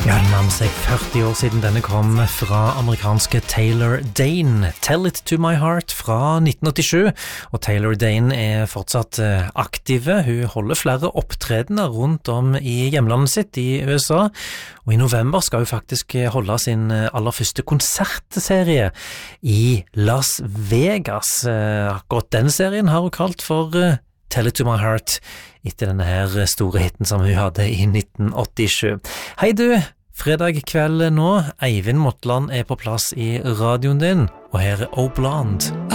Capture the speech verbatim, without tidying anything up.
Ja, det nærmer seg førti år siden denne kom fra amerikanske Taylor Dayne. Tell It To My Heart fra nitten åttisju, og Taylor Dayne er fortsatt aktive. Hun holder flere opptredener rundt om i hjemlandet sitt i U S A, og i november skal hun faktisk holde sin aller første konsertserie i Las Vegas. Akkurat den serien har hun kalt for Tell It To My Heart, etter denne her store hitten som hun hadde i nitten åttisju. Hei du, fredag kveld nå, Eivind Motland er på plass i radioen din, og her er O Blonde.